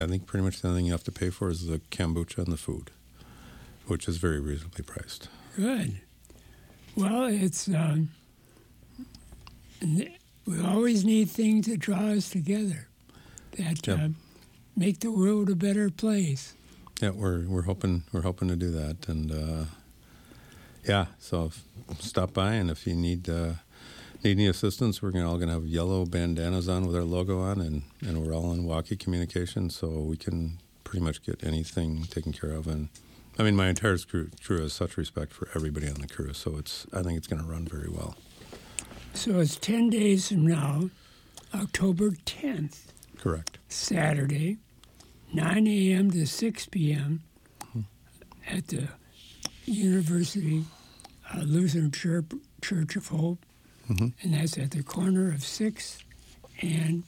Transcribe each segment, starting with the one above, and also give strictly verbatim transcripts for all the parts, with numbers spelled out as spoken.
I think pretty much the only thing you have to pay for is the kombucha and the food, which is very reasonably priced. Good. Well, it's um, we always need things that draw us together, that Yep. uh, make the world a better place. Yeah, we're we're hoping we're hoping to do that, and uh, yeah, so if, stop by, and if you need uh, need any assistance, we're gonna, all gonna have yellow bandanas on with our logo on, and, and we're all in walkie communication, so we can pretty much get anything taken care of. And I mean, my entire crew, crew has such respect for everybody on the crew, so it's I think it's going to run very well. So it's ten days from now, October tenth. Correct. Saturday, nine a.m. to six p.m. Mm-hmm. at the University uh, Lutheran Church, Church of Hope, Mm-hmm. and that's at the corner of sixth and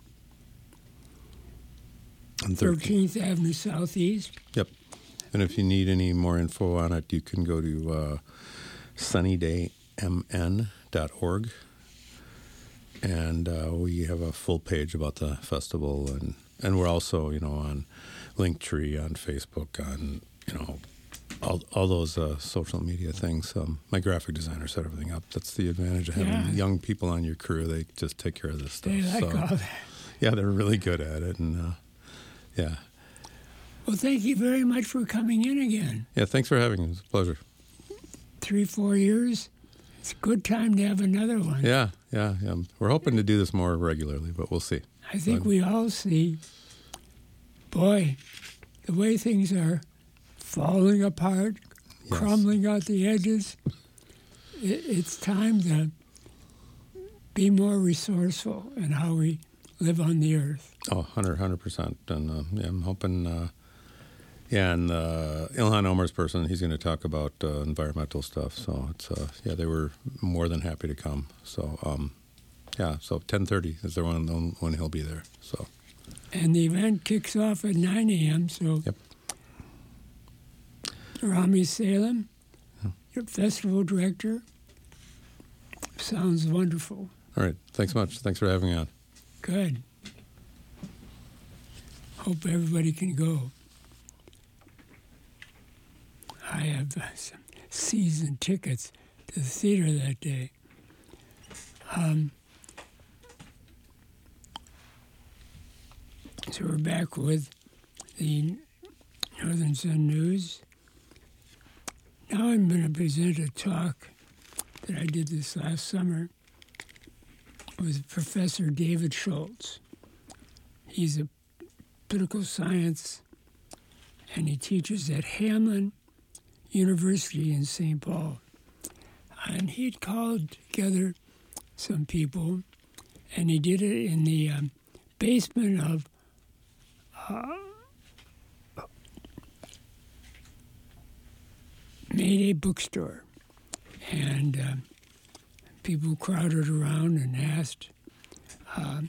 And thirteenth Avenue Southeast. Yep. And if you need any more info on it, you can go to uh, sunny day m n dot org. And uh, we have a full page about the festival. And, and we're also, you know, on Linktree, on Facebook, on, you know, all all those uh, social media things. Um, my graphic designer set everything up. That's the advantage of having Yeah. young people on your crew. They just take care of this stuff. They like so, all that. yeah, they're really good at it. And, uh, yeah. Well, thank you very much for coming in again. Yeah, thanks for having me. It was a pleasure. Three, four years. It's a good time to have another one. Yeah, yeah, yeah. We're hoping to do this more regularly, but we'll see. I think But- we all see, boy, the way things are falling apart, Yes. crumbling out the edges. It, it's time to be more resourceful in how we live on the earth. Oh, one hundred, one hundred percent. And uh, yeah, I'm hoping, uh, yeah, and uh, Ilhan Omer's person, he's going to talk about uh, environmental stuff. So it's, uh, yeah, they were more than happy to come. So, um, yeah, so ten thirty is the one when he'll be there. So, And the event kicks off at nine a.m., so yep. Rami Salem, your festival director, sounds wonderful. All right. Thanks much. Thanks for having me on. Good. Hope everybody can go. I have uh, some season tickets to the theater that day. Um, so we're back with the Northern Sun News. Now I'm going to present a talk that I did this last summer with Professor David Schultz. He's a political science, and he teaches at Hamline University in Saint Paul. And he'd called together some people, and he did it in the um, basement of uh, Mayday Bookstore. And uh, people crowded around and asked. Um,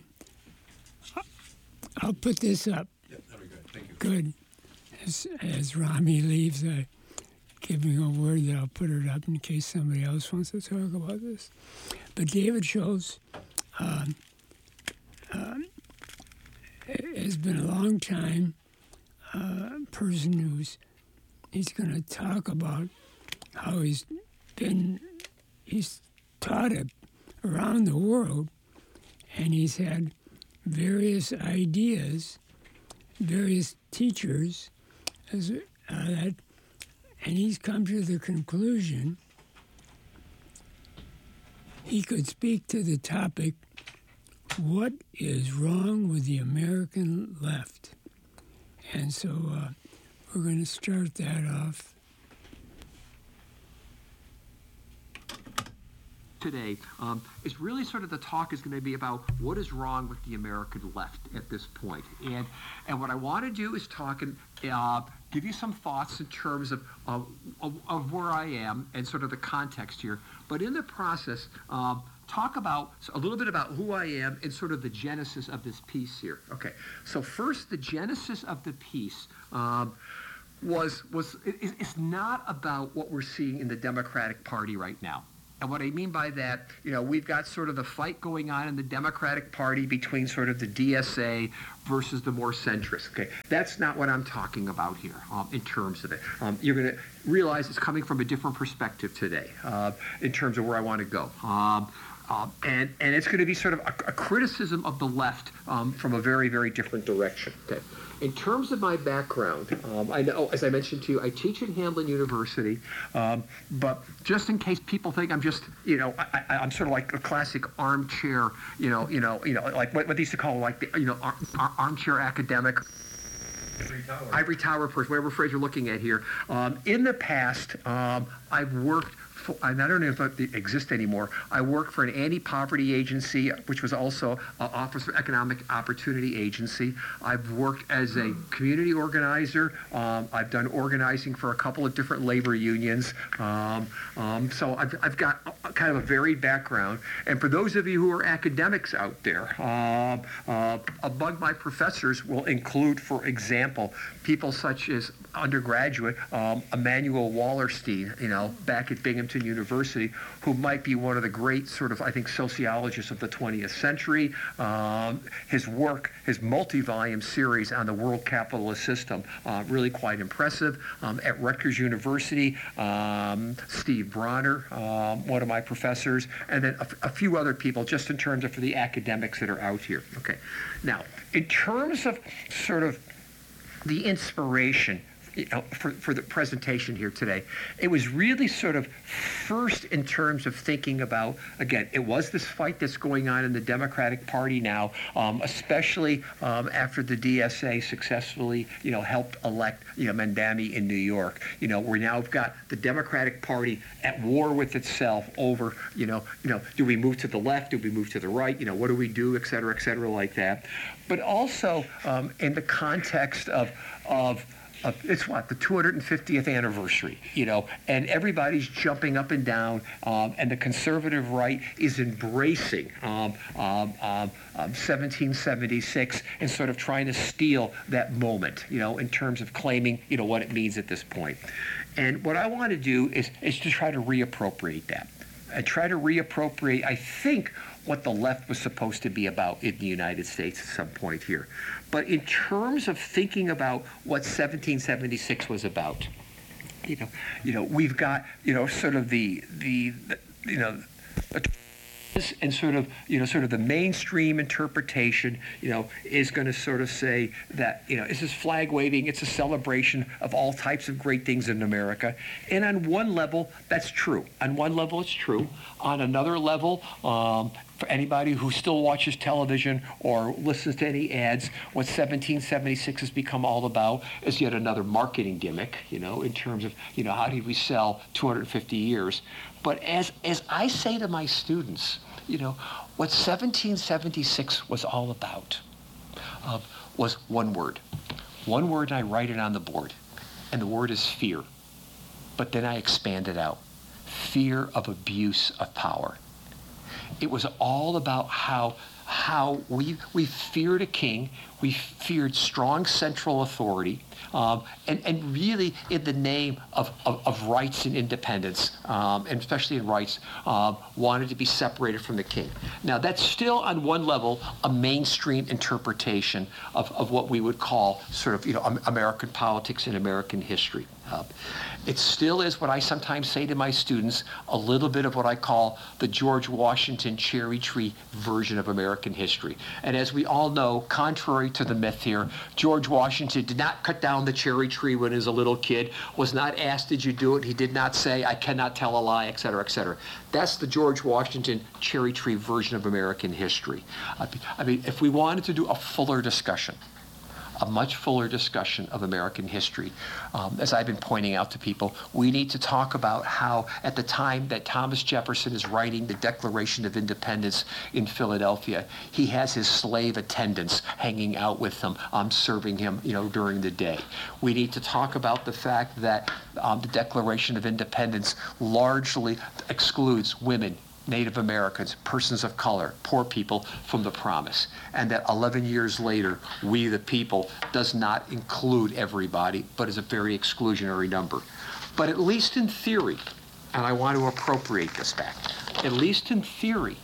I'll put this up. Yeah, that'd be good. Thank you. Good. As, as Rami leaves, I give him a word that I'll put it up in case somebody else wants to talk about this. But David Schultz um, um, has been a long time uh, person who's he's going to talk about how he's been he's taught it around the world, and he's had various ideas, various teachers, as, uh, that, and he's come to the conclusion he could speak to the topic, what is wrong with the American left? And so uh, we're going to start that off. Today um, is really sort of the talk is going to be about what is wrong with the American left at this point. And and what I want to do is talk and uh, give you some thoughts in terms of, of, of, of where I am and sort of the context here. But in the process, um, talk about a little bit about who I am and sort of the genesis of this piece here. Okay, so first, the genesis of the piece um, was, was it, it's not about what we're seeing in the Democratic Party right now. and what I mean by that, you know, we've got sort of the fight going on in the Democratic Party between sort of the D S A versus the more centrist. Okay, that's not what I'm talking about here um, in terms of it. Um, you're going to realize it's coming from a different perspective today uh, in terms of where I want to go. Um, Um, and, and it's going to be sort of a, a criticism of the left um, from a very, very different direction. Okay. In terms of my background, um, I know, as I mentioned to you, I teach at Hamline University, um, but just in case people think I'm just, you know, I, I, I'm sort of like a classic armchair, you know, you know, you know, like what, what they used to call like the, you know, ar, ar, armchair academic. Ivory Tower. Ivory Tower person, whatever phrase you're looking at here. Um, in the past, um, I've worked. I don't know if it exists anymore. I worked for an anti-poverty agency, which was also an Office for Economic Opportunity Agency. I've worked as a community organizer. Um, I've done organizing for a couple of different labor unions. Um, um, so I've, I've got a, kind of a varied background. And for those of you who are academics out there, um, uh, among my professors will include, for example, people such as undergraduate um, Emanuel Wallerstein, you know, back at Binghamton University, who might be one of the great sort of, I think, sociologists of the twentieth century. Um, his work, his multi-volume series on the world capitalist system, uh, really quite impressive. Um, at Rutgers University, um, Steve Bronner, um, one of my professors, and then a, a few other people, just in terms of for the academics that are out here. Okay. Now, in terms of sort of the inspiration, you know, for, for the presentation here today, it was really sort of first in terms of thinking about, again, it was this fight that's going on in the Democratic Party now, um, especially um, after the D S A successfully, you know, helped elect, you know, Mamdani in New York. You know, we now have got the Democratic Party at war with itself over, you know, you know, do we move to the left? Do we move to the right? You know, what do we do, et cetera, et cetera, like that. But also um, in the context of, of Uh, it's what, the two hundred fiftieth anniversary, you know, and everybody's jumping up and down, um, and the conservative right is embracing um, um, um, um, seventeen seventy-six and sort of trying to steal that moment, you know, in terms of claiming, you know, what it means at this point. And what I want to do is, is to try to reappropriate that. I try to reappropriate, I think, what the left was supposed to be about in the United States at some point here. But in terms of thinking about what seventeen seventy-six was about, you know, you know, we've got, you know, sort of the, the, the you know, and sort of, you know, sort of the mainstream interpretation, you know, is going to sort of say that, you know, this is flag waving, it's a celebration of all types of great things in America. And on one level, that's true. On one level, it's true. On another level, um, for anybody who still watches television or listens to any ads, what seventeen seventy-six has become all about is yet another marketing gimmick, you know, in terms of, you know, how did we sell two hundred fifty years? But as, as I say to my students, you know, what seventeen seventy-six was all about uh, was one word. One word, and I write it on the board. And the word is fear. But then I expand it out. Fear of abuse of power. It was all about how how we we feared a king, we feared strong central authority, um, and, and really in the name of, of, of rights and independence, um, and especially in rights, um, wanted to be separated from the king. Now that's still on one level a mainstream interpretation of, of what we would call sort of, you know, American politics and American history. Uh, it still is what I sometimes say to my students, a little bit of what I call the George Washington cherry tree version of American history. And as we all know, contrary to the myth here, George Washington did not cut down the cherry tree when he was a little kid, was not asked, did you do it? He did not say, I cannot tell a lie, et cetera, et cetera. That's the George Washington cherry tree version of American history. I mean, if we wanted to do a fuller discussion, a much fuller discussion of American history. Um, as I've been pointing out to people, we need to talk about how at the time that Thomas Jefferson is writing the Declaration of Independence in Philadelphia, he has his slave attendants hanging out with him, um, serving him, you know, during the day. We need to talk about the fact that um, the Declaration of Independence largely excludes women, Native Americans, persons of color, poor people from the promise. And that eleven years later, we the people does not include everybody, but is a very exclusionary number. But at least in theory, and I want to appropriate this back, at least in theory,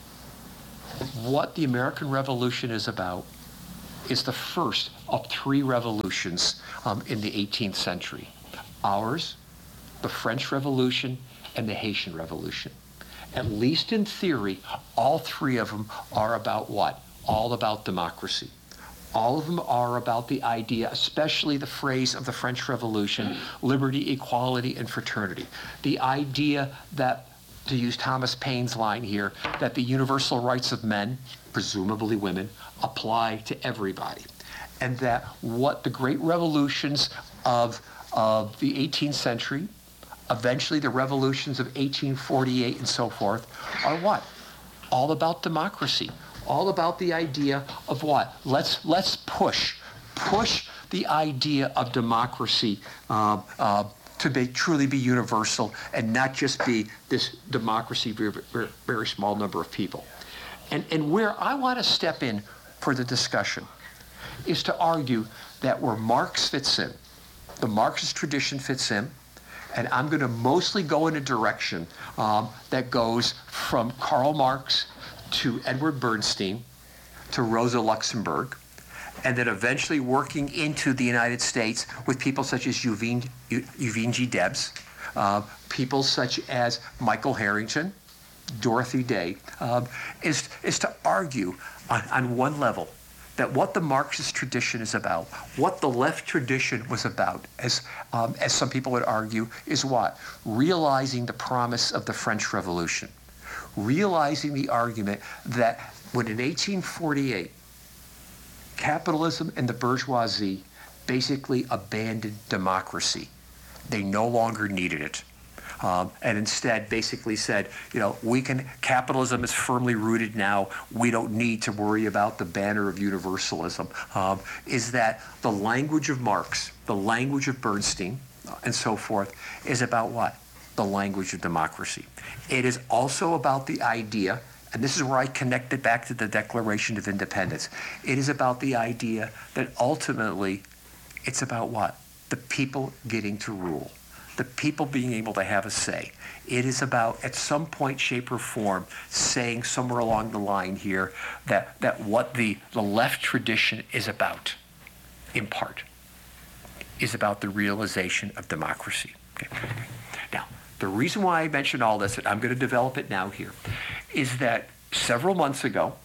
what the American Revolution is about is the first of three revolutions um, in the eighteenth century. Ours, the French Revolution, and the Haitian Revolution. At least in theory, all three of them are about what? All about democracy. All of them are about the idea, especially the phrase of the French Revolution, liberty, equality, and fraternity. The idea that, to use Thomas Paine's line here, that the universal rights of men, presumably women, apply to everybody. And that what the great revolutions of, of the eighteenth century, eventually the revolutions of eighteen forty-eight and so forth, are what? All about democracy. All about the idea of what? Let's, let's push, push the idea of democracy uh, uh, to be, truly be universal and not just be this democracy for a very, very small number of people. And, and where I want to step in for the discussion is to argue that where Marx fits in, the Marxist tradition fits in, and I'm going to mostly go in a direction um, that goes from Karl Marx to Edward Bernstein to Rosa Luxemburg, and then eventually working into the United States with people such as Eugene, Eugene G. Debs, uh, people such as Michael Harrington, Dorothy Day, uh, is, is to argue on, on one level that what the Marxist tradition is about, what the left tradition was about, as, um, as some people would argue, is what? Realizing the promise of the French Revolution. Realizing the argument that when in eighteen forty-eight, capitalism and the bourgeoisie basically abandoned democracy. They no longer needed it. Um, and instead basically said, you know, we can, capitalism is firmly rooted now, we don't need to worry about the banner of universalism, um, is that the language of Marx, the language of Bernstein, uh, and so forth, is about what? The language of democracy. It is also about the idea, and this is where I connect it back to the Declaration of Independence, it is about the idea that ultimately it's about what? The people getting to rule. The people being able to have a say. It is about, at some point, shape, or form, saying somewhere along the line here that, that what the, the left tradition is about, in part, is about the realization of democracy. Okay. Now, the reason why I mention all this, and I'm going to develop it now here, is that several months ago,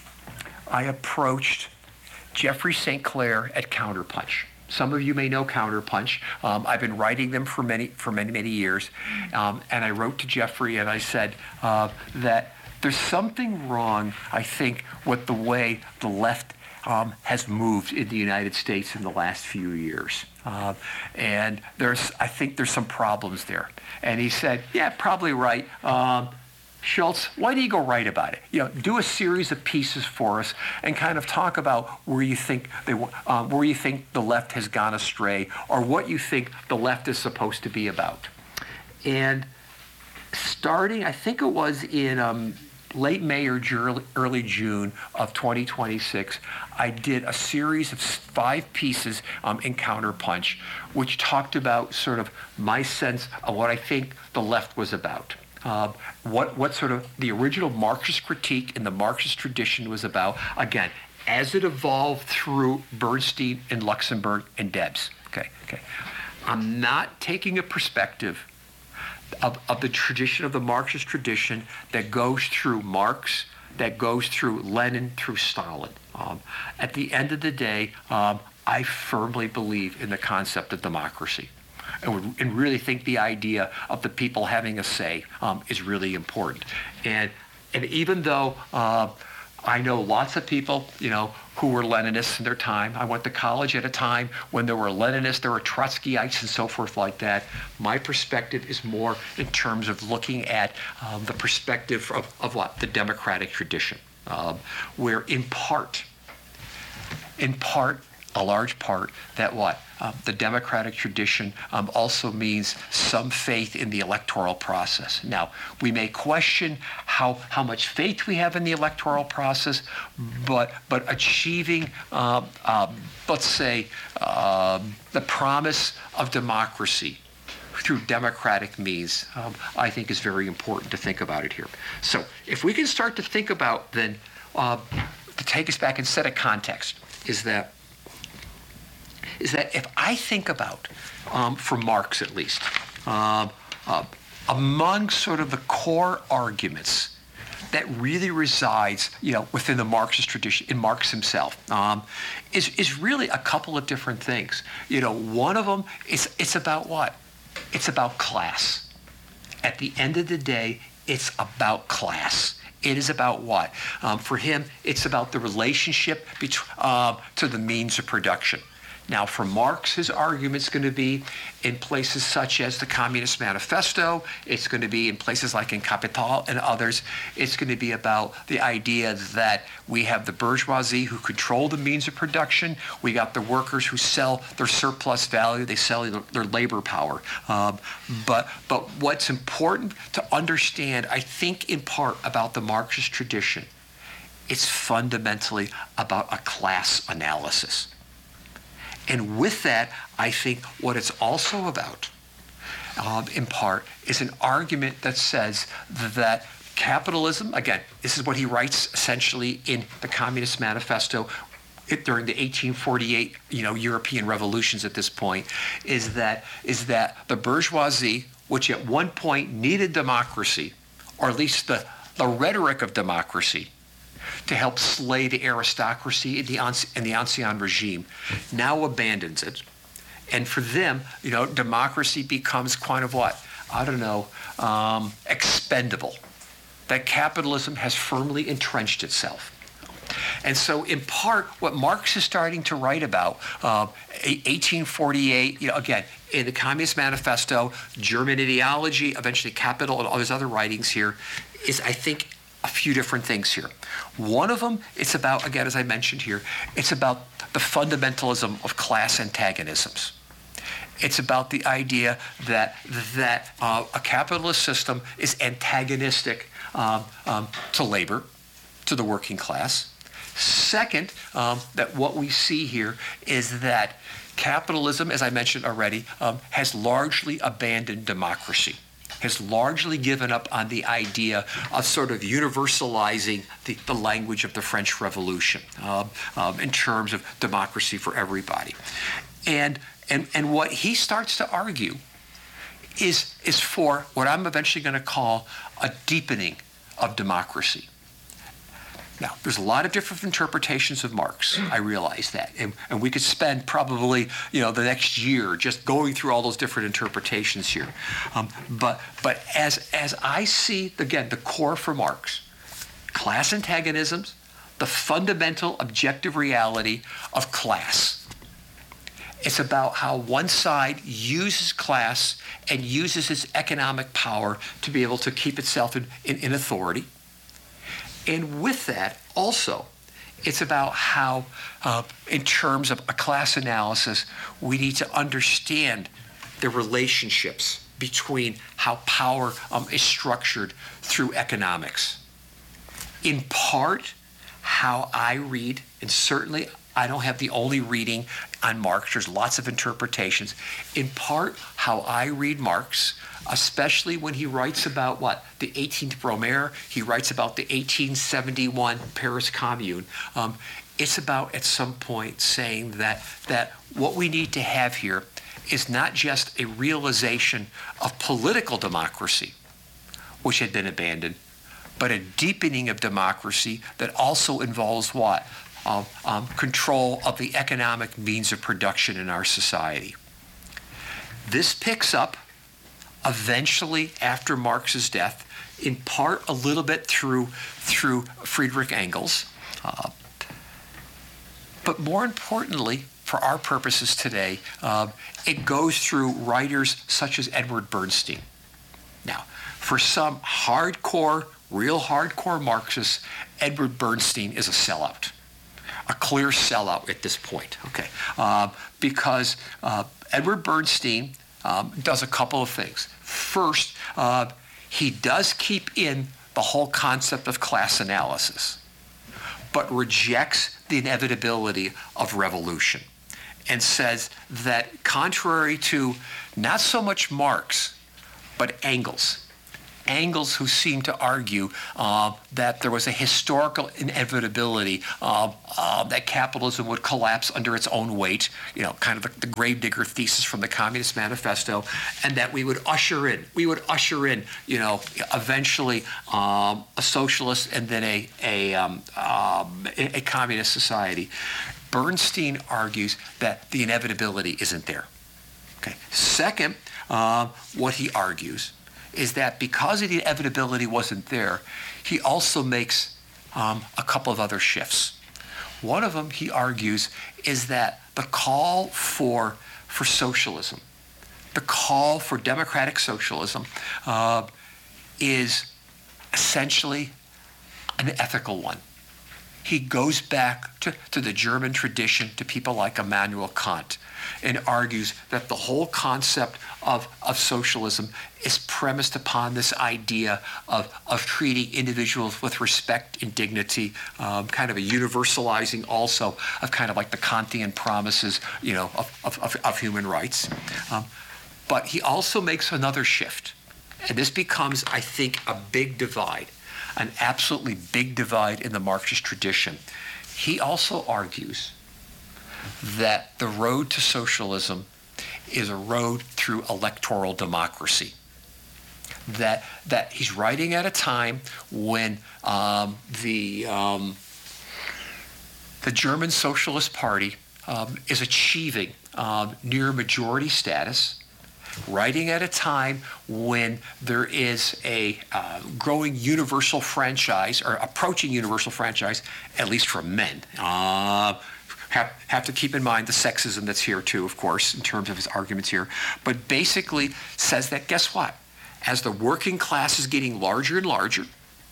I approached Jeffrey Saint Clair at Counterpunch. Some of you may know Counterpunch. Um, I've been writing them for many, for many, many years. Um, and I wrote to Jeffrey and I said uh, that there's something wrong, I think, with the way the left um, has moved in the United States in the last few years. Uh, and there's, I think there's some problems there. And he said, yeah, probably right. Um, Schultz, why don't you go write about it? You know, do a series of pieces for us and kind of talk about where you think they, um, where you think the left has gone astray, or what you think the left is supposed to be about. And starting, I think it was in um, late May or early June of twenty twenty-six, I did a series of five pieces um, in Counterpunch, which talked about sort of my sense of what I think the left was about. Uh, what, what sort of the original Marxist critique in the Marxist tradition was about, again, as it evolved through Bernstein and Luxemburg and Debs. Okay, okay. I'm not taking a perspective of, of the tradition of the Marxist tradition that goes through Marx, that goes through Lenin, through Stalin. Um, at the end of the day, um, I firmly believe in the concept of democracy. And, would, and really think the idea of the people having a say um, is really important. And and even though uh, I know lots of people, you know, who were Leninists in their time. I went to college at a time when there were Leninists, there were Trotskyites and so forth like that. My perspective is more in terms of looking at um, the perspective of, of what? The democratic tradition, um, where in part, in part, a large part, that what? Uh, the democratic tradition um, also means some faith in the electoral process. Now, we may question how, how much faith we have in the electoral process, but, but achieving, uh, um, let's say, uh, the promise of democracy through democratic means, um, I think is very important to think about it here. So if we can start to think about then, uh, to take us back and set a context, is that is that if I think about, um, for Marx at least, uh, uh, among sort of the core arguments that really resides, you know, within the Marxist tradition, in Marx himself, um, is is really a couple of different things. You know, one of them is it's about what? It's about class. At the end of the day, it's about class. It is about what? Um, for him, it's about the relationship between uh, to the means of production. Now, for Marx, his argument's going to be in places such as the Communist Manifesto. It's going to be in places like in Capital and others. It's going to be about the idea that we have the bourgeoisie who control the means of production. We got the workers who sell their surplus value. They sell their, their labor power. Um, but, but what's important to understand, I think, in part about the Marxist tradition, it's fundamentally about a class analysis. And with that, I think what it's also about, um, in part, is an argument that says that capitalism, again, this is what he writes essentially in the Communist Manifesto it, during the eighteen forty-eight, you know, European revolutions at this point, is that is that the bourgeoisie, which at one point needed democracy, or at least the, the rhetoric of democracy, to help slay the aristocracy in the, in the ancien regime, now abandons it. And for them, you know, democracy becomes kind of what? I don't know, um, expendable. That capitalism has firmly entrenched itself. And so in part, what Marx is starting to write about, uh, eighteen forty-eight, you know, again, in the Communist Manifesto, German ideology, eventually Capital, and all his other writings here, is, I think, a few different things here. One of them, it's about, again, as I mentioned here, it's about the fundamentalism of class antagonisms. It's about the idea that that uh, a capitalist system is antagonistic um, um, to labor, to the working class. Second, um, that what we see here is that capitalism, as I mentioned already, um, has largely abandoned democracy, has largely given up on the idea of sort of universalizing the, the language of the French Revolution um, um, in terms of democracy for everybody. And, and, and what he starts to argue is, is for what I'm eventually going to call a deepening of democracy. Now, there's a lot of different interpretations of Marx. I realize that. And, and we could spend probably, you know, the next year just going through all those different interpretations here. Um, but but as, as I see, again, the core for Marx, class antagonisms, the fundamental objective reality of class. It's about how one side uses class and uses its economic power to be able to keep itself in, in, in authority. And with that, also, it's about how, uh, in terms of a class analysis, we need to understand the relationships between how power um, is structured through economics. In part, how I read, and certainly I don't have the only reading on Marx, there's lots of interpretations. In part, how I read Marx, especially when he writes about what? The eighteenth Brumaire, he writes about the eighteen seventy-one Paris Commune. Um, it's about, at some point, saying that, that what we need to have here is not just a realization of political democracy, which had been abandoned, but a deepening of democracy that also involves what? Um, um, control of the economic means of production in our society. This picks up eventually after Marx's death, in part a little bit through, through Friedrich Engels, uh, but more importantly, for our purposes today, uh, it goes through writers such as Edward Bernstein. Now, for some hardcore, real hardcore Marxists, Edward Bernstein is a sellout. A clear sellout at this point, okay? Uh, because uh, Edward Bernstein um, does a couple of things. First, uh, he does keep in the whole concept of class analysis, but rejects the inevitability of revolution. and says that contrary to not so much Marx, but Engels, Engels, who seemed to argue uh, that there was a historical inevitability uh, uh, that capitalism would collapse under its own weight, you know, kind of the, the gravedigger thesis from the Communist Manifesto, and that we would usher in, we would usher in, you know, eventually um, a socialist and then a a, um, um, a a communist society. Bernstein argues that the inevitability isn't there. Okay. Second, uh, what he argues is that because the inevitability wasn't there, he also makes um, a couple of other shifts. One of them, he argues, is that the call for, for socialism, the call for democratic socialism, uh, is essentially an ethical one. He goes back to, to the German tradition, to people like Immanuel Kant, and argues that the whole concept of, of socialism is premised upon this idea of, of treating individuals with respect and dignity, um, kind of a universalizing also of kind of like the Kantian promises, you know, of, of, of, of human rights. Um, but he also makes another shift, and this becomes, I think, a big divide, an absolutely big divide in the Marxist tradition. He also argues that the road to socialism is a road through electoral democracy. That that he's writing at a time when um, the um, the German Socialist Party um, is achieving um, near majority status, writing at a time when there is a uh, growing universal franchise, or approaching universal franchise, at least for men. Uh, Have, have to keep in mind the sexism that's here too, of course, in terms of his arguments here. But basically says that, guess what? As the working class is getting larger and larger,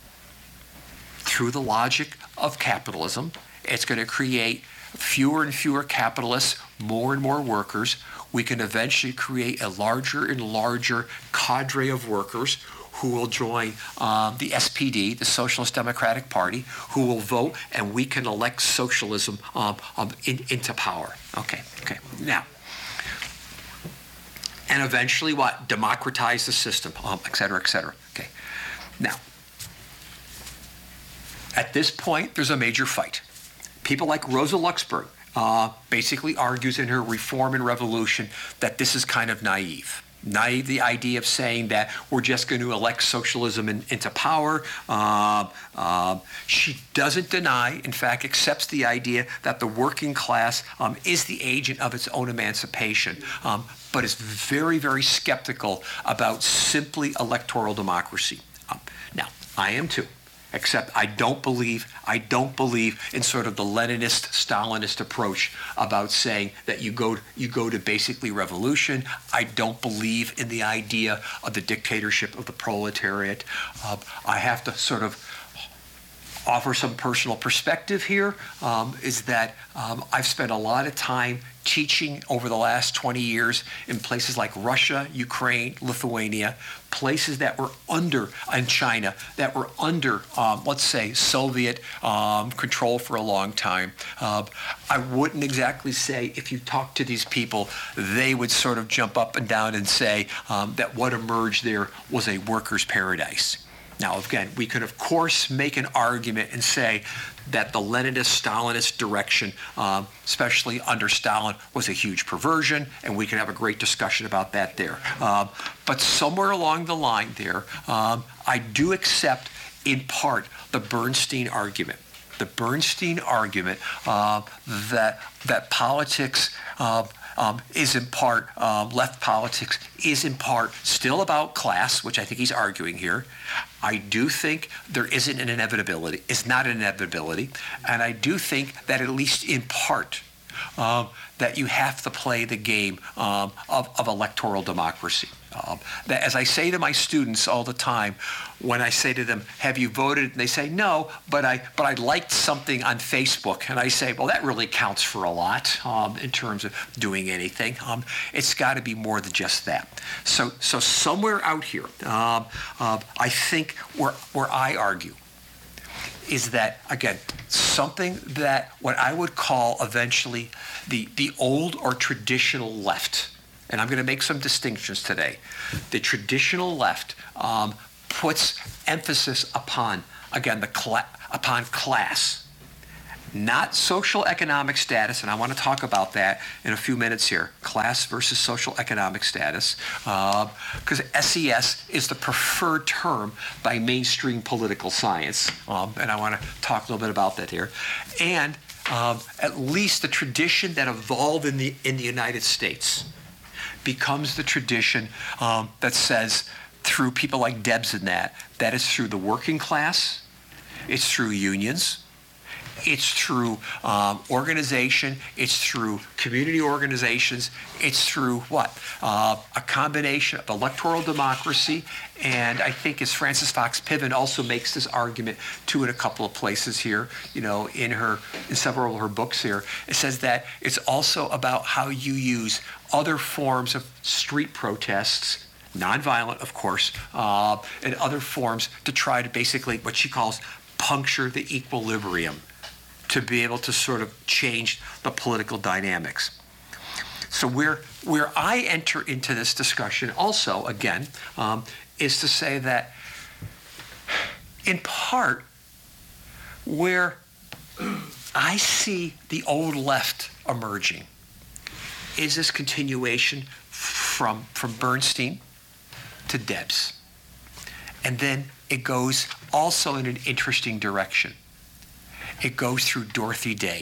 through the logic of capitalism, it's going to create fewer and fewer capitalists, more and more workers. We can eventually create a larger and larger cadre of workers who will join um, the S P D, the Socialist Democratic Party, who will vote, and we can elect socialism um, um, in, into power. Okay, okay. Now, and eventually what? Democratize the system, um, et cetera, et cetera. Okay. Now, at this point, there's a major fight. People like Rosa Luxemburg uh, basically argues in her Reform and Revolution that this is kind of naive. Naive, the idea of saying that we're just going to elect socialism in, into power. Uh, uh, she doesn't deny, in fact, accepts the idea that the working class um, is the agent of its own emancipation, um, but is very, very skeptical about simply electoral democracy. Um, now, I am too. Except I don't believe, I don't believe in sort of the Leninist, Stalinist approach about saying that you go, you go to basically revolution. I don't believe in the idea of the dictatorship of the proletariat. Uh, I have to sort of offer some personal perspective here, um, is that um, I've spent a lot of time teaching over the last twenty years in places like Russia, Ukraine, Lithuania, places that were under, and China, that were under, um, let's say, Soviet um, control for a long time. Uh, I wouldn't exactly say, if you talk to these people, they would sort of jump up and down and say um, that what emerged there was a workers' paradise. Now, again, we could, of course, make an argument and say that the Leninist, Stalinist direction, um, especially under Stalin, was a huge perversion, and we could have a great discussion about that there. Um, but somewhere along the line there, um, I do accept, in part, the Bernstein argument. The Bernstein argument uh, that that politics uh, um, is in part, um, left politics is in part still about class, which I think he's arguing here. I do think there isn't an inevitability, it's not an inevitability, and I do think that at least in part, um, that you have to play the game um, of, of electoral democracy. Um, that, as I say to my students all the time, when I say to them, "Have you voted?" and they say, "No, but I but I liked something on Facebook," and I say, "Well, that really counts for a lot um, in terms of doing anything. Um, it's got to be more than just that." So so somewhere out here, um, uh, I think where where I argue is that, again, something that what I would call eventually the, the old or traditional left, and I'm going to make some distinctions today. The traditional left um, puts emphasis upon, again, the cla- upon class, not social economic status, and I want to talk about that in a few minutes here, class versus social economic status, because uh, S E S is the preferred term by mainstream political science, um, and I want to talk a little bit about that here. And um, at least the tradition that evolved in the, in the United States becomes the tradition um, that says, through people like Debs and that, that is through the working class, it's through unions, it's through um, organization, it's through community organizations, it's through what? Uh, a combination of electoral democracy, and I think as Frances Fox Piven also makes this argument too in a couple of places here, you know, in her, in several of her books here, it says that it's also about how you use other forms of street protests, nonviolent, of course, uh, and other forms to try to basically, what she calls, puncture the equilibrium, to be able to sort of change the political dynamics. So where, where I enter into this discussion also, again, um, is to say that in part where I see the old left emerging is this continuation from, from Bernstein to Debs. And then it goes also in an interesting direction. It goes through Dorothy Day.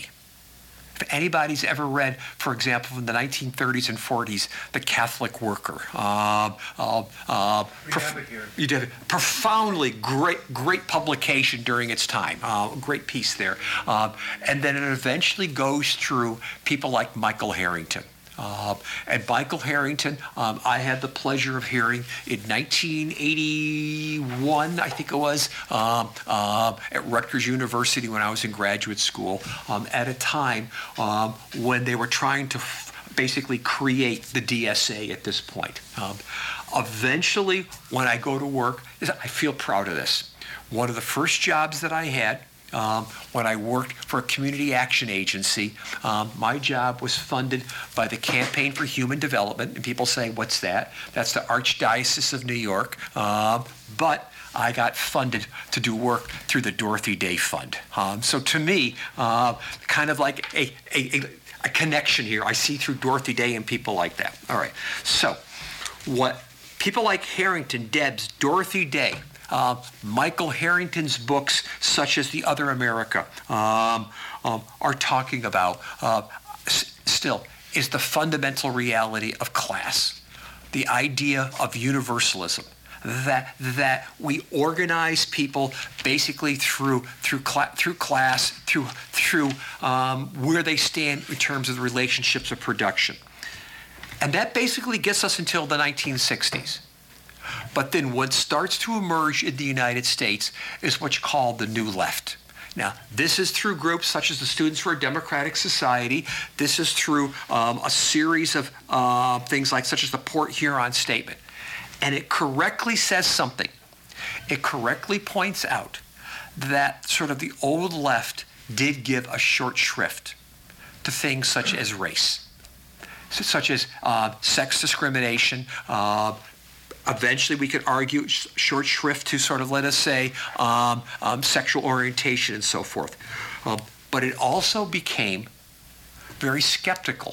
If anybody's ever read, for example, from the nineteen thirties and forties, The Catholic Worker, uh, uh, uh, we prof- have it here. You did profoundly great, great publication during its time. Uh, great piece there, uh, and then it eventually goes through people like Michael Harrington. Uh, and Michael Harrington, um, I had the pleasure of hearing in nineteen eighty-one, I think it was, um, uh, at Rutgers University when I was in graduate school, um, at a time um, when they were trying to f- basically create the D S A at this point. Um, eventually, when I go to work, I feel proud of this. One of the first jobs that I had, Um, when I worked for a community action agency, um, my job was funded by the Campaign for Human Development. And people say, what's that? That's the Archdiocese of New York. Um, but I got funded to do work through the Dorothy Day Fund. Um, so to me, uh, kind of like a, a, a connection here. I see through Dorothy Day and people like that. All right. So what people like Harrington, Debs, Dorothy Day, Uh, Michael Harrington's books, such as The Other America, um, um, are talking about uh, s- still is the fundamental reality of class, the idea of universalism, that that we organize people basically through through cla- through class, through through um, where they stand in terms of the relationships of production, and that basically gets us until the nineteen sixties. But then what starts to emerge in the United States is what's called the New Left. Now, this is through groups such as the Students for a Democratic Society. This is through um, a series of uh, things like such as the Port Huron Statement. And it correctly says something. It correctly points out that sort of the old left did give a short shrift to things such as race, such as uh, sex discrimination, uh, eventually, we could argue sh- short shrift to sort of, let us say, um, um, sexual orientation and so forth. Um, but it also became very skeptical,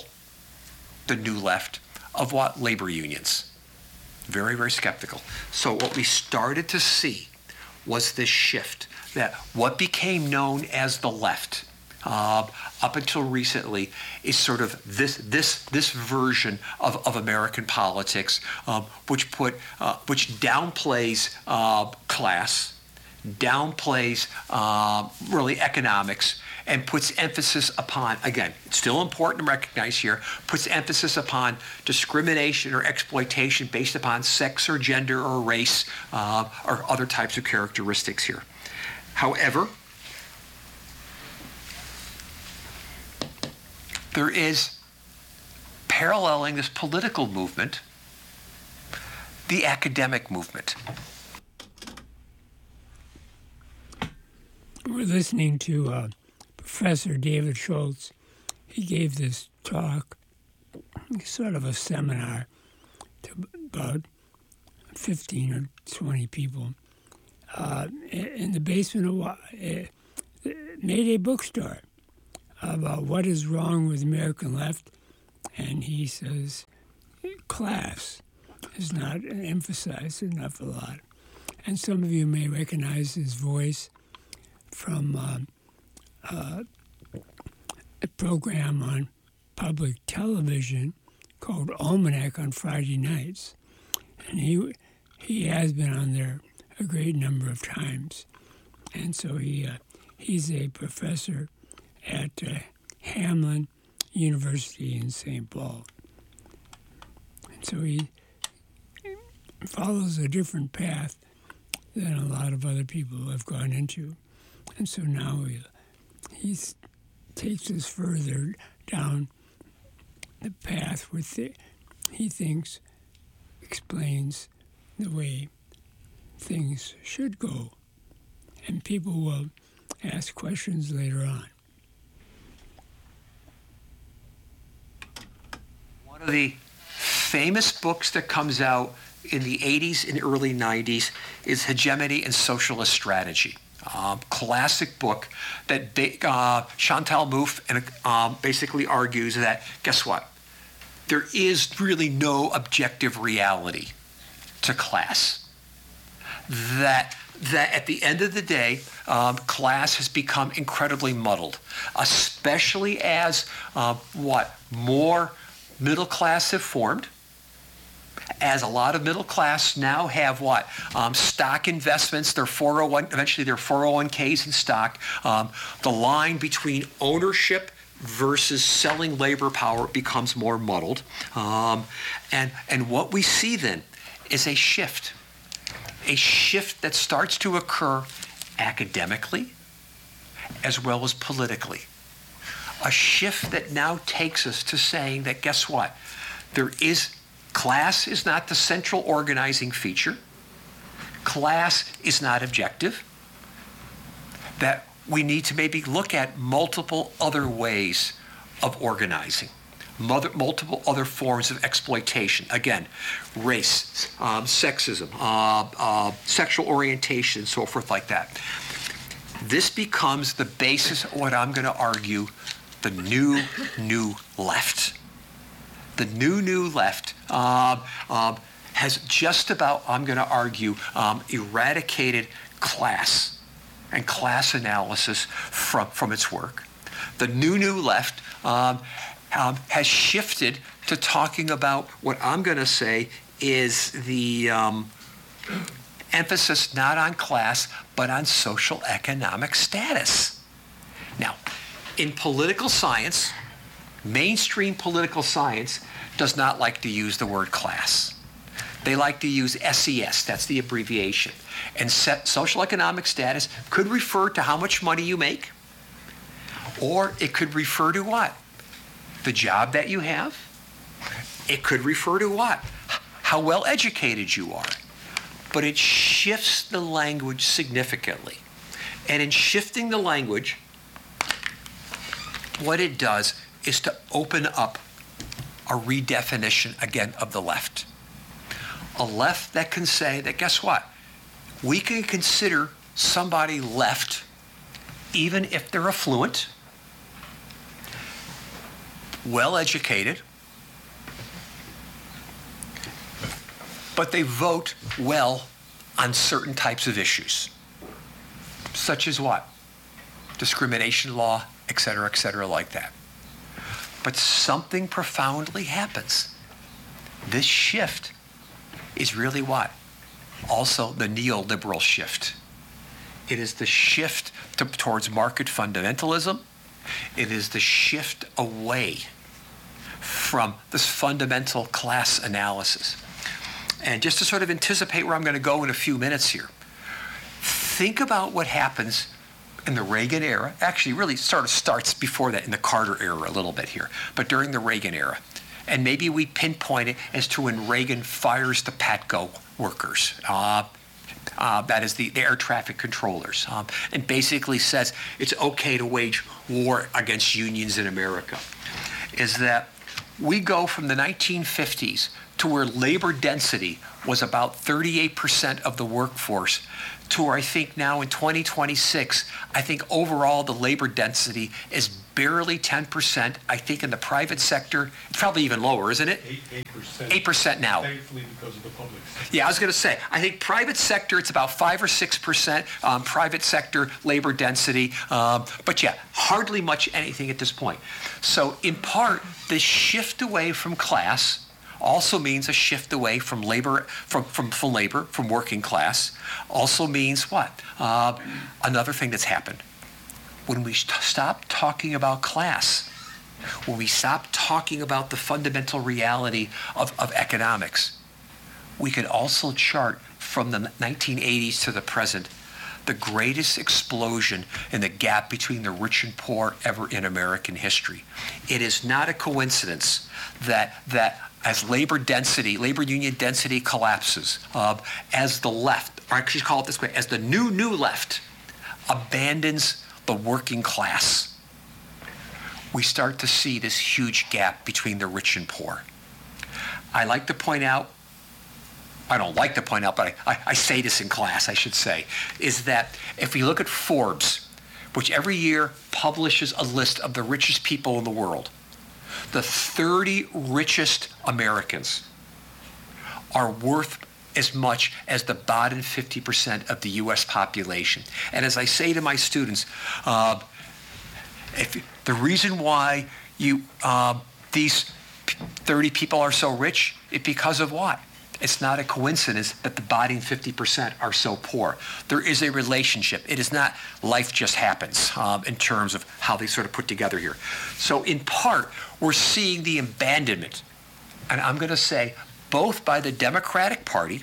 the New Left, of what labor unions. Very, very skeptical. So what we started to see was this shift, that what became known as the left, Uh, up until recently, is sort of this this this version of, of American politics, um, which put uh, which downplays uh, class, downplays uh, really economics, and puts emphasis upon, again, it's still important to recognize here, puts emphasis upon discrimination or exploitation based upon sex or gender or race uh, or other types of characteristics here. However, there is, paralleling this political movement, the academic movement. we're listening to uh, Professor David Schultz. He gave this talk, sort of a seminar, to about fifteen or twenty people uh, in the basement of uh, Mayday Bookstore about what is wrong with the American left. And he says, class is not emphasized enough a lot. And some of you may recognize his voice from uh, uh, a program on public television called Almanac on Friday nights. And he he has been on there a great number of times. And so he uh, he's a professor at uh, Hamline University in Saint Paul. And so he follows a different path than a lot of other people have gone into. And so now he he's, takes us further down the path where th- he thinks explains the way things should go. And people will ask questions later on. One of the famous books that comes out in the eighties and early nineties is Hegemony and Socialist Strategy. Um, classic book that uh, Chantal Mouffe and, um, basically argues that, guess what? There is really no objective reality to class. That that at the end of the day, um, class has become incredibly muddled, especially as uh, what more middle class have formed. As a lot of middle class now have what? Um, stock investments, their four oh one, eventually their four oh one k's in stock. Um, the line between ownership versus selling labor power becomes more muddled. Um, and, and what we see then is a shift, a shift that starts to occur academically as well as politically. A shift that now takes us to saying that, guess what? There is Class is not the central organizing feature. Class is not objective. That we need to maybe look at multiple other ways of organizing, multiple other forms of exploitation. Again, race, um, sexism, uh, uh, sexual orientation, and so forth like that. This becomes the basis of what I'm going to argue, the new, new left. The new, new left uh, uh, has just about, I'm going to argue, um, eradicated class and class analysis from, from its work. The new, new left um, um, has shifted to talking about what I'm going to say is the um, emphasis not on class, but on social economic status. Now, in political science, mainstream political science does not like to use the word class. They like to use S E S, that's the abbreviation. And set social economic status could refer to how much money you make, or it could refer to what? The job that you have. It could refer to what? How well educated you are. But it shifts the language significantly. And in shifting the language, what it does is to open up a redefinition again of the left. A left that can say that, guess what? We can consider somebody left even if they're affluent, well educated, but they vote well on certain types of issues, such as what? Discrimination law, et cetera, et cetera, like that. But something profoundly happens. This shift is really what? Also the neoliberal shift. It is the shift to, towards market fundamentalism. It is the shift away from this fundamental class analysis. And just to sort of anticipate where I'm going to go in a few minutes here, think about what happens in the Reagan era. Actually, really sort of starts before that in the Carter era a little bit here, but during the Reagan era. And maybe we pinpoint it as to when Reagan fires the Patco workers. Uh, Uh, that is the, the air traffic controllers, um, and basically says it's okay to wage war against unions in America, is that we go from the nineteen fifties to where labor density was about thirty-eight percent of the workforce to where I think now in twenty twenty-six, I think overall the labor density is barely ten percent. I think in the private sector, it's probably even lower, isn't it? eight percent. eight percent now. Thankfully, because of the public sector. Yeah, I was going to say, I think private sector, it's about five or six percent um, private sector labor density. Um, but yeah, hardly much anything at this point. So in part, this shift away from class also means a shift away from labor, from, from, from labor, from working class. Also means what? Uh, another thing that's happened. When we st- stop talking about class, when we stop talking about the fundamental reality of, of economics, we could also chart from the nineteen eighties to the present the greatest explosion in the gap between the rich and poor ever in American history. It is not a coincidence that that as labor density, labor union density collapses, uh, as the left, or actually call it this way, as the new, new left abandons the working class, we start to see this huge gap between the rich and poor. I like to point out, I don't like to point out, but I, I, I say this in class, I should say, is that if we look at Forbes, which every year publishes a list of the richest people in the world, the thirty richest Americans are worth as much as the bottom fifty percent of the U S population. And as I say to my students, uh, if, the reason why you uh, these thirty people are so rich is because of what? It's not a coincidence that the bottom fifty percent are so poor. There is a relationship. It is not life just happens um, in terms of how they sort of put together here. So in part, we're seeing the abandonment, and I'm going to say both by the Democratic Party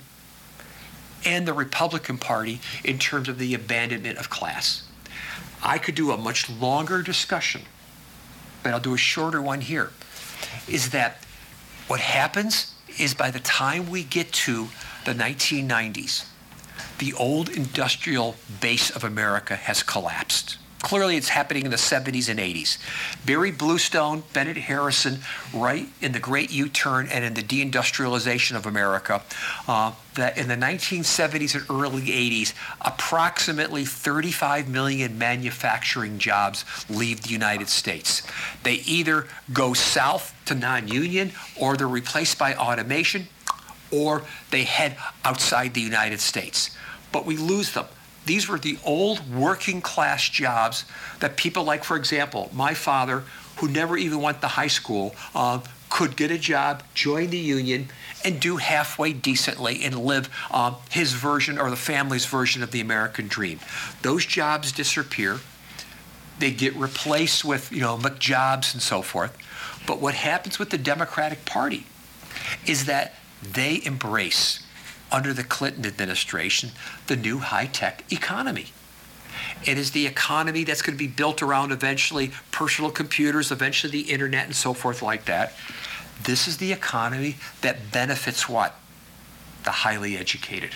and the Republican Party in terms of the abandonment of class. I could do a much longer discussion, but I'll do a shorter one here, is that what happens is by the time we get to the nineteen nineties, the old industrial base of America has collapsed. Clearly, it's happening in the seventies and eighties. Barry Bluestone, Bennett Harrison, right in the Great U-turn and in the deindustrialization of America, uh, that in the nineteen seventies and early eighties, approximately thirty-five million manufacturing jobs leave the United States. They either go south to non-union, or they're replaced by automation, or they head outside the United States. But we lose them. These were the old working class jobs that people like, for example, my father, who never even went to high school, uh, could get a job, join the union, and do halfway decently and live uh, his version or the family's version of the American dream. Those jobs disappear. They get replaced with, you know, McJobs and so forth. But what happens with the Democratic Party is that they embrace, under the Clinton administration, the new high-tech economy. It is the economy that's going to be built around eventually personal computers, eventually the internet and so forth like that. This is the economy that benefits what? The highly educated.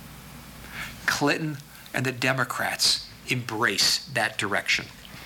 Clinton and the Democrats embrace that direction.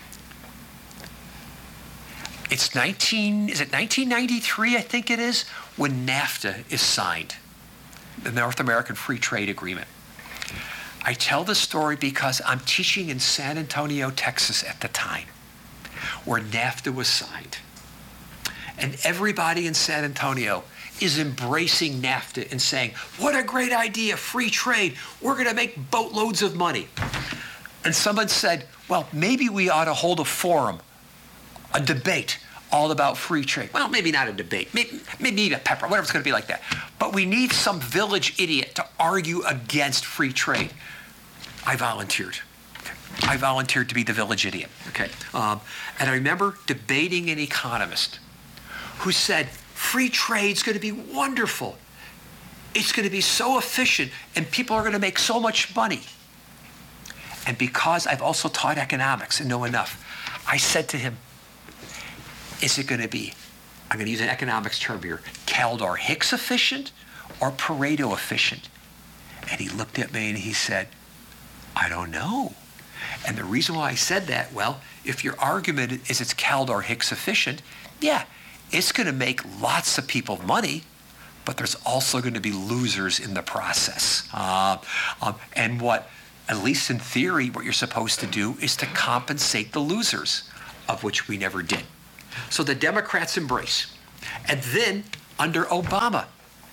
It's nineteen, is it nineteen ninety-three, I think it is, when NAFTA is signed, the North American Free Trade Agreement. I tell this story because I'm teaching in San Antonio, Texas at the time, where NAFTA was signed. And everybody in San Antonio is embracing NAFTA and saying, what a great idea, free trade. We're going to make boatloads of money. And someone said, well, maybe we ought to hold a forum, a debate, all about free trade. Well, maybe not a debate, maybe, maybe a pepper, whatever it's going to be like that. But we need some village idiot to argue against free trade. I volunteered. Okay. I volunteered to be the village idiot. Okay. Um, and I remember debating an economist who said, free trade's going to be wonderful. It's going to be so efficient, and people are going to make so much money. And because I've also taught economics and know enough, I said to him, is it going to be, I'm going to use an economics term here, Kaldor-Hicks efficient or Pareto efficient? And he looked at me and he said, I don't know. And the reason why I said that, well, if your argument is it's Kaldor-Hicks efficient, yeah, it's going to make lots of people money, but there's also going to be losers in the process. Uh, um, and what, at least in theory, what you're supposed to do is to compensate the losers, of which we never did. So the Democrats embrace. And then under Obama,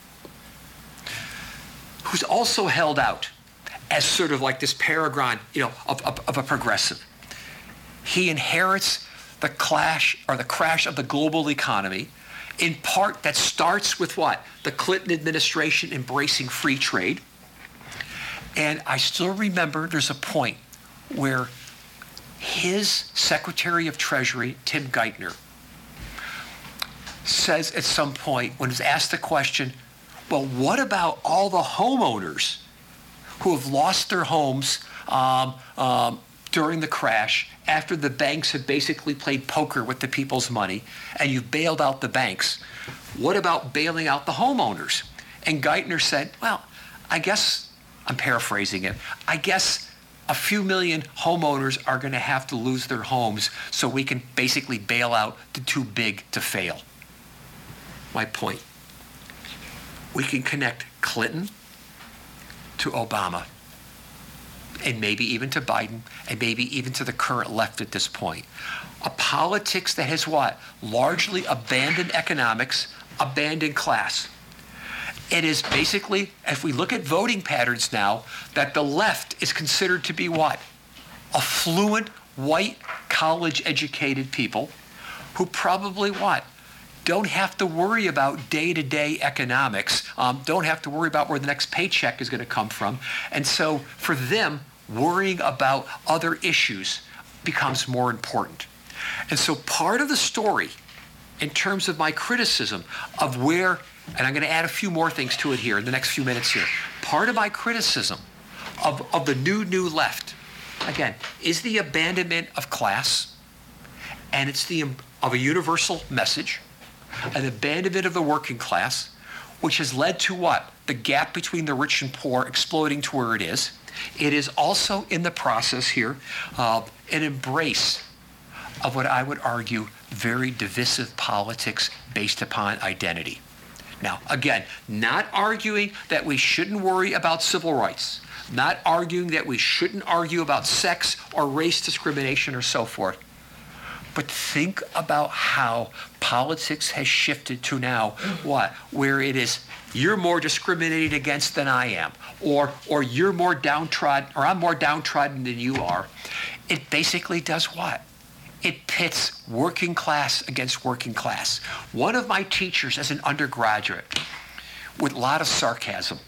who's also held out as sort of like this paragon, you know, of, of, of a progressive. He inherits the clash or the crash of the global economy, in part that starts with what? The Clinton administration embracing free trade. And I still remember there's a point where his Secretary of Treasury, Tim Geithner, says at some point when he's asked the question, well, what about all the homeowners who have lost their homes um, um, during the crash after the banks have basically played poker with the people's money and you've bailed out the banks? What about bailing out the homeowners? And Geithner said, well, I guess, I'm paraphrasing it, I guess a few million homeowners are going to have to lose their homes so we can basically bail out the too big to fail. My point. We can connect Clinton to Obama, and maybe even to Biden, and maybe even to the current left at this point. A politics that has what? Largely abandoned economics, abandoned class. It is basically, if we look at voting patterns now, that the left is considered to be what? Affluent, white, college-educated people who probably what? Don't have to worry about day-to-day economics, um, don't have to worry about where the next paycheck is going to come from. And so for them, worrying about other issues becomes more important. And so part of the story, in terms of my criticism of where, and I'm going to add a few more things to it here in the next few minutes here, part of my criticism of, of the new, new left, again, is the abandonment of class, and it's the of a universal message, an abandonment of the working class, which has led to what? The gap between the rich and poor exploding to where it is. It is also in the process here uh, an embrace of what I would argue very divisive politics based upon identity. Now, again, not arguing that we shouldn't worry about civil rights, not arguing that we shouldn't argue about sex or race discrimination or so forth. But think about how politics has shifted to now, what? Where it is, you're more discriminated against than I am, or or you're more downtrodden, or I'm more downtrodden than you are. It basically does what? It pits working class against working class. One of my teachers as an undergraduate, with a lot of sarcasm,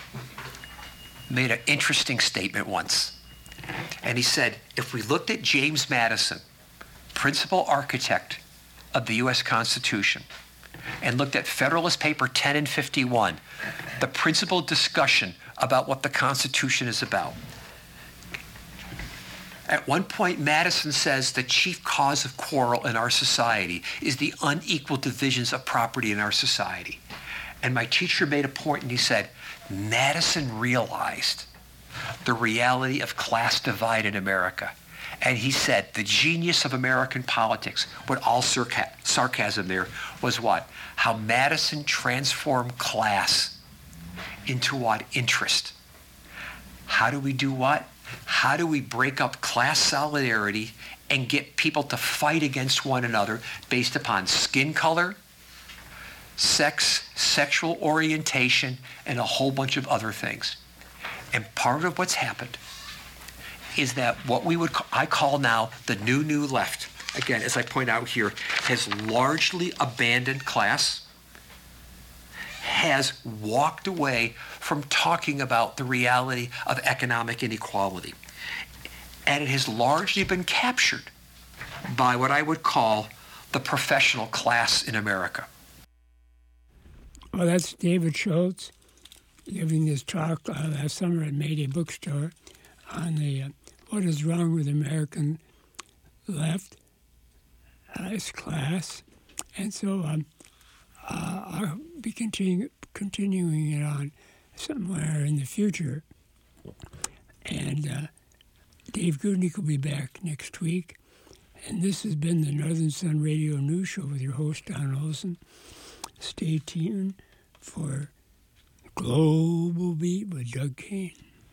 made an interesting statement once. And he said, if we looked at James Madison, principal architect of the U S Constitution, and looked at Federalist Paper ten and fifty-one, the principal discussion about what the Constitution is about. At one point, Madison says the chief cause of quarrel in our society is the unequal divisions of property in our society. And my teacher made a point and he said, Madison realized the reality of class divide in America. And he said the genius of American politics, with all sarca- sarcasm there, was what? How Madison transformed class into what? Interest. How do we do what? How do we break up class solidarity and get people to fight against one another based upon skin color, sex, sexual orientation, and a whole bunch of other things? And part of what's happened is that what we would I call now the new, new left, again, as I point out here, has largely abandoned class, has walked away from talking about the reality of economic inequality. And it has largely been captured by what I would call the professional class in America. Well, that's David Schultz giving this talk uh, last summer at Mayday Bookstore on the uh, what is wrong with American left uh, as class. And so um, uh, I'll be continue, continuing it on somewhere in the future. And uh, Dave Goodnick will be back next week. And this has been the Northern Sun Radio News Show with your host, Don Olson. Stay tuned for Global Beat with Doug Kane.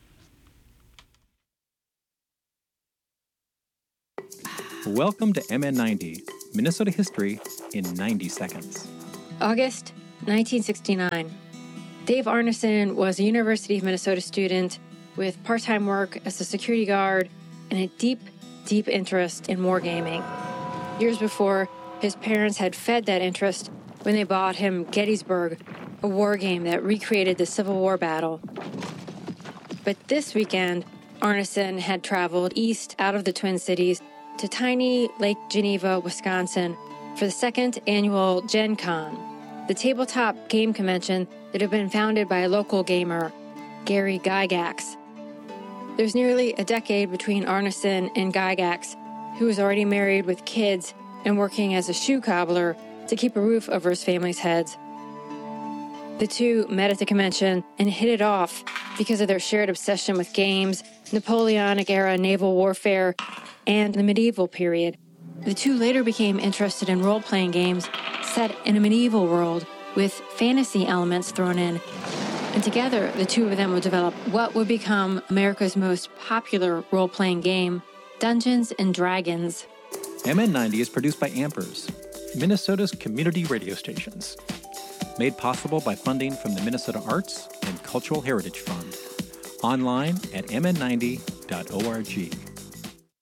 Welcome to M N ninety, Minnesota history in ninety seconds. August nineteen sixty-nine. Dave Arneson was a University of Minnesota student with part-time work as a security guard and a deep, deep interest in wargaming. Years before, his parents had fed that interest when they bought him Gettysburg, a war game that recreated the Civil War battle. But this weekend, Arneson had traveled east out of the Twin Cities to tiny Lake Geneva, Wisconsin, for the second annual Gen Con, the tabletop game convention that had been founded by a local gamer, Gary Gygax. There's nearly a decade between Arneson and Gygax, who was already married with kids and working as a shoe cobbler to keep a roof over his family's heads. The two met at the convention and hit it off because of their shared obsession with games, Napoleonic-era naval warfare, and the medieval period. The two later became interested in role-playing games set in a medieval world with fantasy elements thrown in. And together, the two of them would develop what would become America's most popular role-playing game, Dungeons and Dragons. M N ninety is produced by Ampers, Minnesota's community radio stations. Made possible by funding from the Minnesota Arts and Cultural Heritage Fund. Online at m n ninety dot org.